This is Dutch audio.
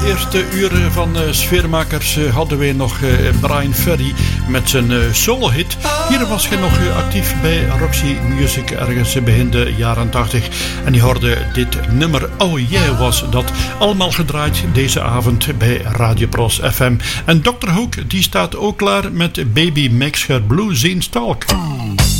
eerste uren van Sfeermakers hadden we nog Brian Ferry met zijn solo-hit. Hier was hij nog actief bij Roxy Music ergens begin de jaren 80. En die hoorde dit nummer Oh Yeah was dat. Allemaal gedraaid deze avond bij Radio Pros FM. En Dr. Hook die staat ook klaar met Baby Makes Her Blue Zien Stalk.